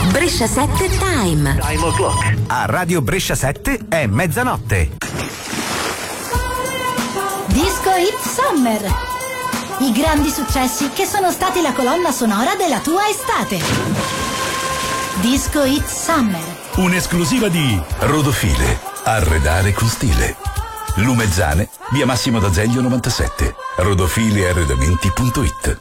Brescia 7 Time. Time o'clock. A Radio Brescia 7 è mezzanotte. Disco Hit Summer. I grandi successi che sono stati la colonna sonora della tua estate. Disco Hit Summer. Un'esclusiva di Rodofile. Arredare con stile. Lumezzane, via Massimo d'Azeglio 97. Rodofilearredamenti.it.